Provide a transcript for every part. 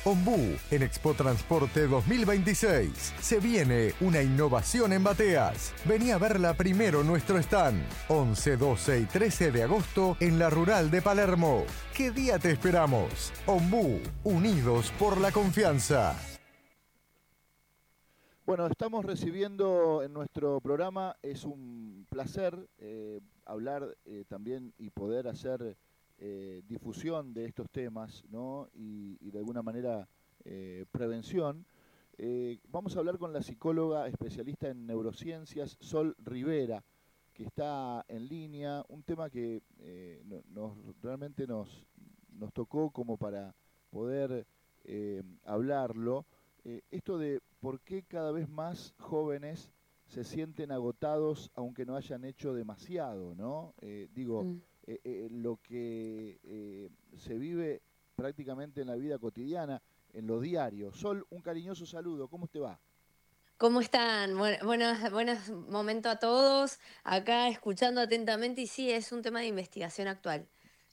Ombú, en Expo Transporte 2026. Se viene una innovación en bateas. Vení a verla primero en nuestro stand. 11, 12 y 13 de agosto en la Rural de Palermo. ¿Qué día te esperamos? Ombú, unidos por la confianza. Bueno, estamos recibiendo en nuestro programa, es un placer hablar también y poder hacer difusión de estos temas, ¿no? Y de alguna manera prevención. Vamos a hablar con la psicóloga especialista en neurociencias, Sol Rivera, que está en línea, un tema que realmente nos tocó como para poder hablarlo. Esto de por qué cada vez más jóvenes se sienten agotados aunque no hayan hecho demasiado, ¿no? Mm. Lo que se vive prácticamente en la vida cotidiana, en lo diario. Sol, un cariñoso saludo, ¿cómo te va? ¿Cómo están? Buenos momentos a todos. Acá escuchando atentamente y sí, es un tema de investigación actual.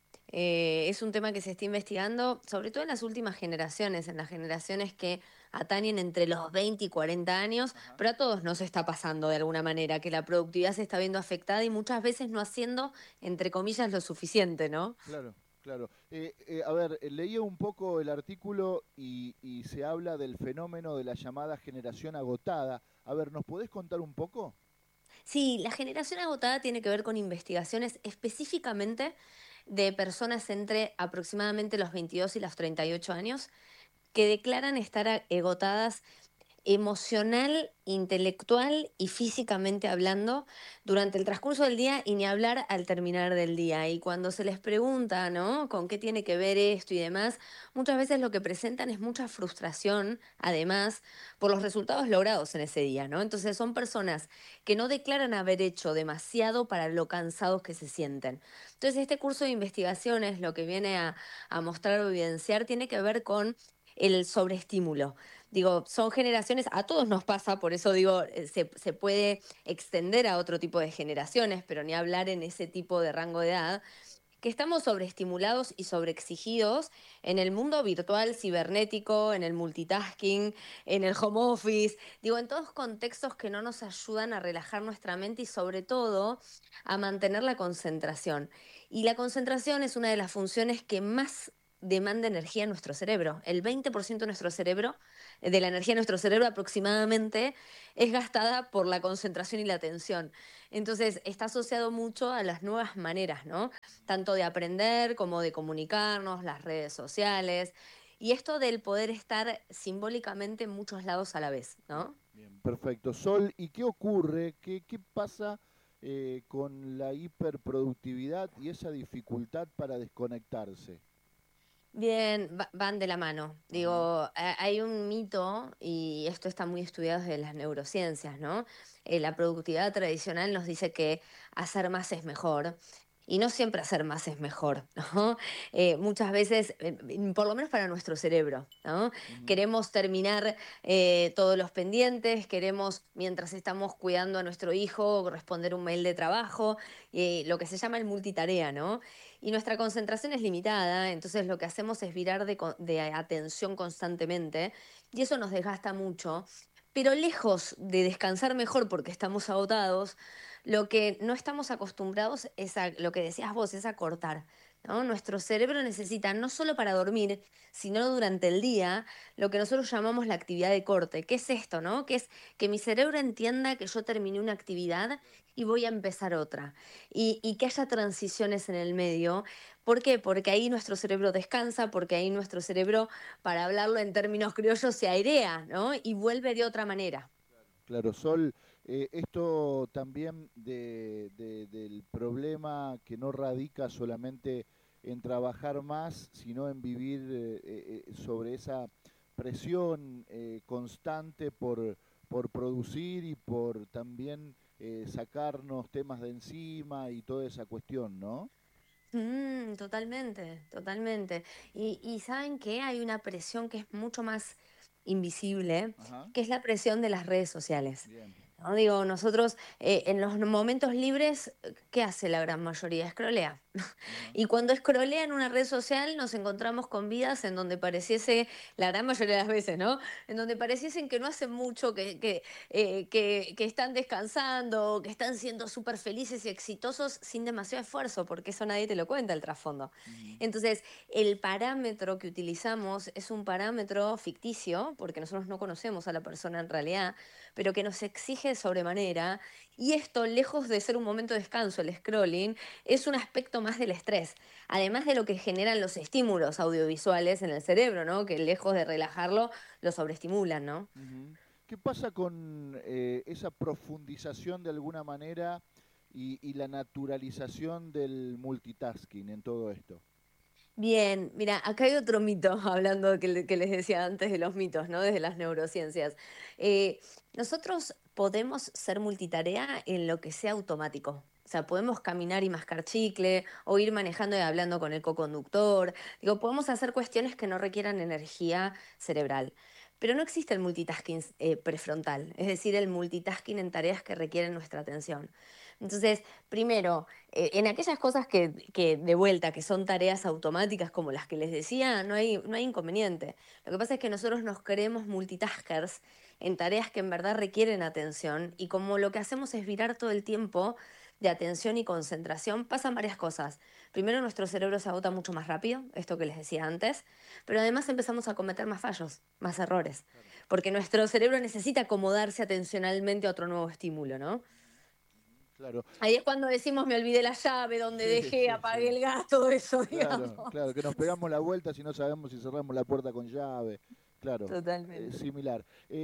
Es un tema que se está investigando, sobre todo en las últimas generaciones, en las generaciones que atañen entre los 20 y 40 años, Ajá. pero a todos nos está pasando de alguna manera, que la productividad se está viendo afectada y muchas veces no haciendo, entre comillas, lo suficiente, ¿no? Claro, claro. A ver, leía un poco el artículo y se habla del fenómeno de la llamada generación agotada. A ver, ¿nos podés contar un poco? Sí, la generación agotada tiene que ver con investigaciones específicamente de personas entre aproximadamente los 22 y los 38 años que declaran estar agotadas emocional, intelectual y físicamente hablando durante el transcurso del día y ni hablar al terminar del día. Y cuando se les pregunta, ¿no? ¿Con qué tiene que ver esto y demás? Muchas veces lo que presentan es mucha frustración, además, por los resultados logrados en ese día, ¿no? Entonces son personas que no declaran haber hecho demasiado para lo cansados que se sienten. Entonces este curso de investigaciones lo que viene a mostrar o evidenciar tiene que ver con el sobreestímulo. Digo, son generaciones, a todos nos pasa, por eso digo, se puede extender a otro tipo de generaciones, pero ni hablar en ese tipo de rango de edad, que estamos sobreestimulados y sobreexigidos en el mundo virtual, cibernético, en el multitasking, en el home office, digo, en todos contextos que no nos ayudan a relajar nuestra mente y sobre todo a mantener la concentración. Y la concentración es una de las funciones que más demanda energía en nuestro cerebro. El 20% de nuestro cerebro, de la energía de nuestro cerebro aproximadamente, es gastada por la concentración y la atención. Entonces, está asociado mucho a las nuevas maneras, ¿no? Tanto de aprender como de comunicarnos, las redes sociales, y esto del poder estar simbólicamente en muchos lados a la vez, Bien, ¿no? bien, perfecto. Sol, ¿y qué ocurre? ¿Qué pasa con la hiperproductividad y esa dificultad para desconectarse? Bien, van de la mano. Digo, Ajá. hay un mito, y esto está muy estudiado desde las neurociencias, ¿no? La productividad tradicional nos dice que hacer más es mejor. Y no siempre hacer más es mejor, ¿no? Muchas veces, por lo menos para nuestro cerebro, ¿no? Ujú. Queremos terminar todos los pendientes, queremos, mientras estamos cuidando a nuestro hijo, responder un mail de trabajo, lo que se llama el multitarea, ¿no? Y nuestra concentración es limitada, entonces lo que hacemos es virar de atención constantemente y eso nos desgasta mucho. Pero lejos de descansar mejor porque estamos agotados, lo que no estamos acostumbrados es a lo que decías vos, es a cortar, ¿no? Nuestro cerebro necesita no solo para dormir, sino durante el día, lo que nosotros llamamos la actividad de corte. ¿Qué es esto, no? Que es que mi cerebro entienda que yo terminé una actividad y voy a empezar otra y que haya transiciones en el medio. ¿Por qué? Porque ahí nuestro cerebro descansa, porque ahí nuestro cerebro, para hablarlo en términos criollos, se airea, ¿no? Y vuelve de otra manera. Claro, Sol, esto también del problema que no radica solamente en trabajar más, sino en vivir sobre esa presión constante por producir y por también sacarnos temas de encima y toda esa cuestión, ¿no? Totalmente, totalmente. Y ¿saben qué? Hay una presión que es mucho más invisible, Ajá, que es la presión de las redes sociales. bien. ¿No? Digo, nosotros en los momentos libres, ¿qué hace la gran mayoría? Escrolea. Y cuando scrollean una red social nos encontramos con vidas en donde pareciese, la gran mayoría de las veces, ¿no? En donde pareciesen que no hacen mucho, que están descansando, que están siendo súper felices y exitosos sin demasiado esfuerzo, porque eso nadie te lo cuenta el trasfondo. Entonces, el parámetro que utilizamos es un parámetro ficticio, porque nosotros no conocemos a la persona en realidad, pero que nos exige de sobremanera. Y esto, lejos de ser un momento de descanso, el scrolling, es un aspecto más del estrés, además de lo que generan los estímulos audiovisuales en el cerebro, ¿no? Que lejos de relajarlo, lo sobreestimulan, ¿no? ¿Qué pasa con esa profundización de alguna manera y la naturalización del multitasking en todo esto? Bien, mira, acá hay otro mito, hablando que les decía antes de los mitos, ¿no? Desde las neurociencias. Nosotros podemos ser multitarea en lo que sea automático. O sea, podemos caminar y mascar chicle, o ir manejando y hablando con el coconductor. Digo, podemos hacer cuestiones que no requieran energía cerebral. Pero no existe el multitasking prefrontal, es decir, el multitasking en tareas que requieren nuestra atención. Entonces, primero, en aquellas cosas que de vuelta, que son tareas automáticas como las que les decía, no hay inconveniente. Lo que pasa es que nosotros nos creemos multitaskers en tareas que en verdad requieren atención y como lo que hacemos es virar todo el tiempo de atención y concentración, pasan varias cosas. Primero, nuestro cerebro se agota mucho más rápido, esto que les decía antes, pero además empezamos a cometer más fallos, más errores, porque nuestro cerebro necesita acomodarse atencionalmente a otro nuevo estímulo, ¿no? Claro. Ahí es cuando decimos me olvidé la llave, donde dejé, apagué el gas, todo eso, digamos. Claro, que nos pegamos la vuelta si no sabemos si cerramos la puerta con llave. Claro, totalmente. Similar.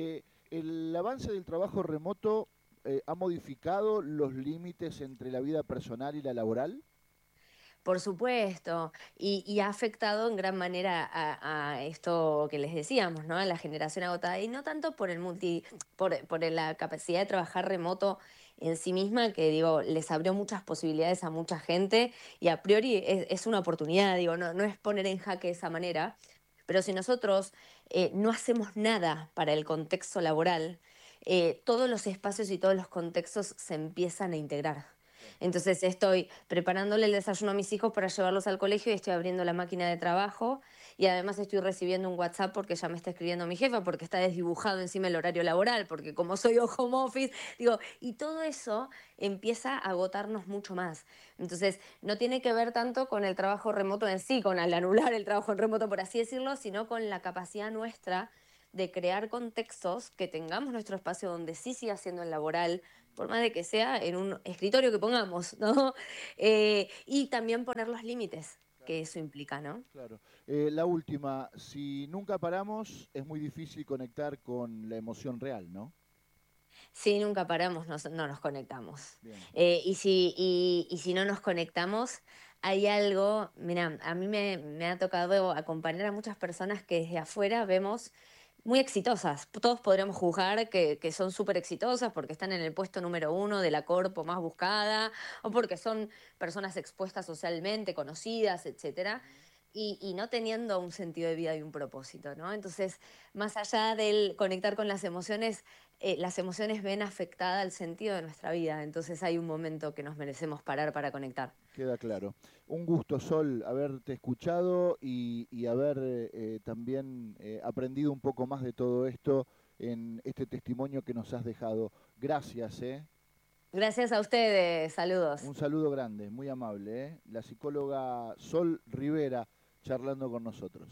El avance del trabajo remoto ha modificado los límites entre la vida personal y la laboral. Por supuesto, y ha afectado en gran manera a esto que les decíamos, ¿no? A la generación agotada, y no tanto por por la capacidad de trabajar remoto en sí misma, que digo, les abrió muchas posibilidades a mucha gente, y a priori es una oportunidad, digo, no es poner en jaque de esa manera, pero si nosotros no hacemos nada para el contexto laboral, todos los espacios y todos los contextos se empiezan a integrar. Entonces estoy preparándole el desayuno a mis hijos para llevarlos al colegio y estoy abriendo la máquina de trabajo y además estoy recibiendo un WhatsApp porque ya me está escribiendo mi jefa, porque está desdibujado encima el horario laboral, porque como soy home office, digo, y todo eso empieza a agotarnos mucho más. Entonces no tiene que ver tanto con el trabajo remoto en sí, con el anular el trabajo en remoto, por así decirlo, sino con la capacidad nuestra de crear contextos que tengamos nuestro espacio donde sí siga siendo el laboral, por más de que sea en un escritorio que pongamos, ¿no? Y también poner los límites que eso implica, ¿no? Claro. La última, si nunca paramos, es muy difícil conectar con la emoción real, ¿no? Si nunca paramos, no nos conectamos. Y si no nos conectamos, hay algo, mira, a mí me ha tocado acompañar a muchas personas que desde afuera vemos muy exitosas. Todos podríamos juzgar que son súper exitosas porque están en el puesto número 1 de la corpo más buscada o porque son personas expuestas socialmente, conocidas, etcétera, y no teniendo un sentido de vida y un propósito, ¿no? Entonces, más allá del conectar con las emociones ven afectada el sentido de nuestra vida. Entonces hay un momento que nos merecemos parar para conectar. Queda claro. Un gusto, Sol, haberte escuchado y haber también aprendido un poco más de todo esto en este testimonio que nos has dejado. Gracias, Gracias a ustedes, saludos. Un saludo grande, muy amable, La psicóloga Sol Rivera charlando con nosotros.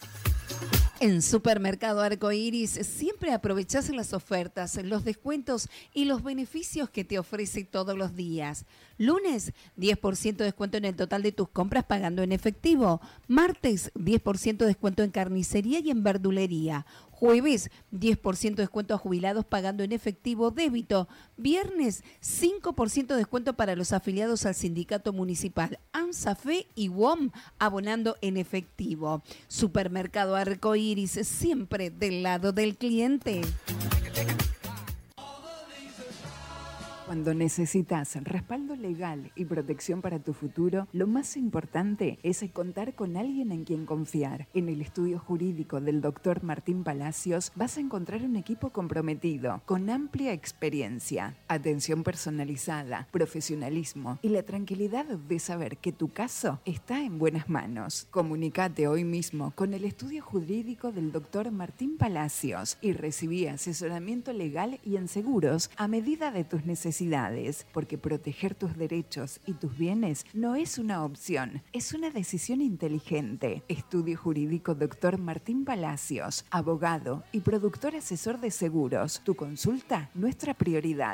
En Supermercado Arcoiris siempre aprovechás las ofertas, los descuentos y los beneficios que te ofrece todos los días. Lunes, 10% de descuento en el total de tus compras pagando en efectivo. Martes, 10% de descuento en carnicería y en verdulería. Jueves, 10% de descuento a jubilados pagando en efectivo débito. Viernes, 5% de descuento para los afiliados al sindicato municipal ANSAFE y WOM abonando en efectivo. Supermercado Arcoiris, siempre del lado del cliente. Cuando necesitas respaldo legal y protección para tu futuro, lo más importante es contar con alguien en quien confiar. En el estudio jurídico del Dr. Martín Palacios vas a encontrar un equipo comprometido, con amplia experiencia, atención personalizada, profesionalismo y la tranquilidad de saber que tu caso está en buenas manos. Comunicate hoy mismo con el estudio jurídico del Dr. Martín Palacios y recibí asesoramiento legal y en seguros a medida de tus necesidades, porque proteger tus derechos y tus bienes no es una opción, es una decisión inteligente. Estudio Jurídico Dr. Martín Palacios, abogado y productor asesor de seguros. Tu consulta, nuestra prioridad.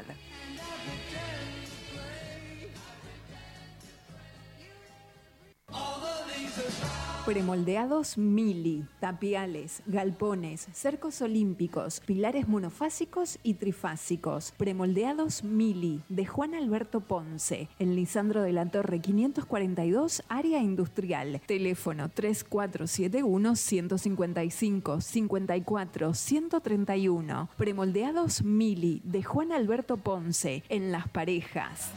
Premoldeados Mili, tapiales, galpones, cercos olímpicos, pilares monofásicos y trifásicos. Premoldeados Mili, de Juan Alberto Ponce, en Lisandro de la Torre 542, área industrial. Teléfono 3471-155-54-131. Premoldeados Mili, de Juan Alberto Ponce, en Las Parejas.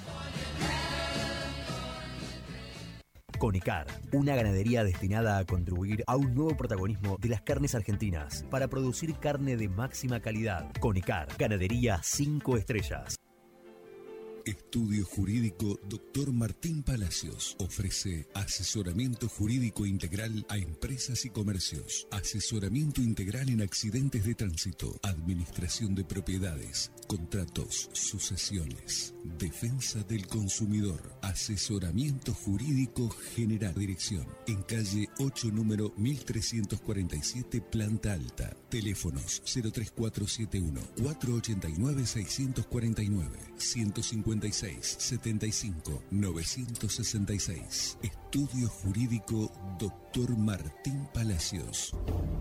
Conicar, una ganadería destinada a contribuir a un nuevo protagonismo de las carnes argentinas para producir carne de máxima calidad. Conicar, ganadería 5 estrellas. Estudio Jurídico Dr. Martín Palacios ofrece asesoramiento jurídico integral a empresas y comercios, asesoramiento integral en accidentes de tránsito, administración de propiedades, contratos, sucesiones, defensa del consumidor, asesoramiento jurídico general. Dirección en calle 8, número 1347, planta alta. Teléfonos 03471 489 649 156 75 966. Estudio Jurídico Dr. Martín Palacios.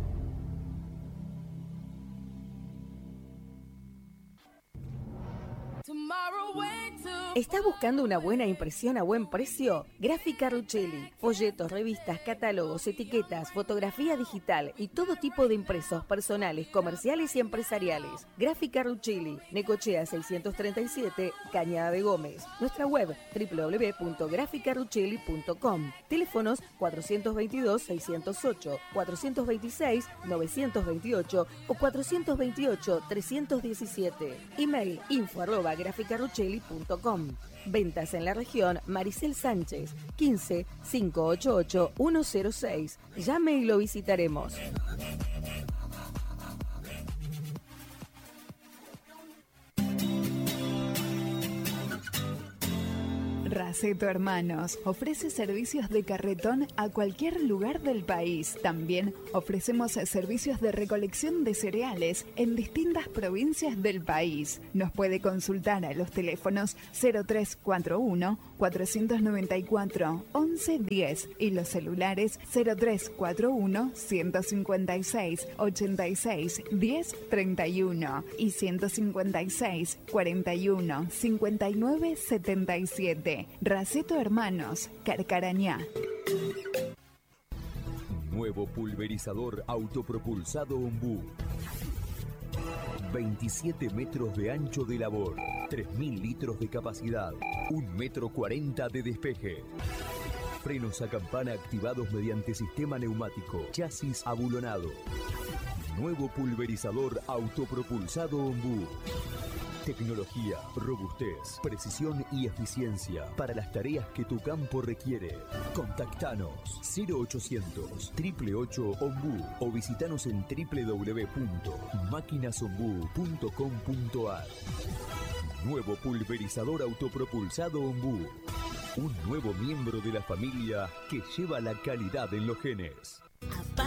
¿Estás buscando una buena impresión a buen precio? Gráfica Ruchelli. Folletos, revistas, catálogos, etiquetas, fotografía digital y todo tipo de impresos personales, comerciales y empresariales. Gráfica Ruchelli. Necochea 637, Cañada de Gómez. Nuestra web www.graficaruchelli.com. Teléfonos 422-608, 426-928 o 428-317. Email info@graficaruchelli.com. Ventas en la región Maricel Sánchez, 15-588-106. Llame y lo visitaremos. Raceto Hermanos ofrece servicios de carretón a cualquier lugar del país. También ofrecemos servicios de recolección de cereales en distintas provincias del país. Nos puede consultar a los teléfonos 0341 494 1110 y los celulares 0341 156 86 1031 y 156 41 59 77. Raceto Hermanos, Carcarañá. Nuevo pulverizador autopropulsado Ombú. 27 metros de ancho de labor, 3.000 litros de capacidad, 1,40 m de despeje. Frenos a campana activados mediante sistema neumático, chasis abulonado. Nuevo pulverizador autopropulsado Ombú. Tecnología, robustez, precisión y eficiencia para las tareas que tu campo requiere. Contactanos 0800 888 Ombú o visitanos en www.maquinasombú.com.ar. Nuevo pulverizador autopropulsado Ombú. Un nuevo miembro de la familia que lleva la calidad en los genes.